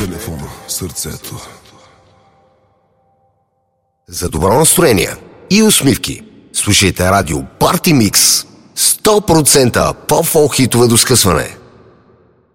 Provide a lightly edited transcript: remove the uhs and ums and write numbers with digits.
телефона, сърцето. За добро настроение и усмивки слушайте радио Party Mix. 100% поп-фолк хитове до скъсване.